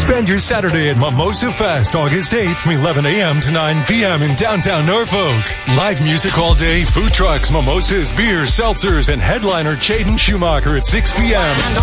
Spend your Saturday at Mimosa Fest, August 8th from 11 a.m. to 9 p.m. in downtown Norfolk. Live music all day, food trucks, mimosas, beers, seltzers, and headliner Jaden Schumacher at 6 p.m.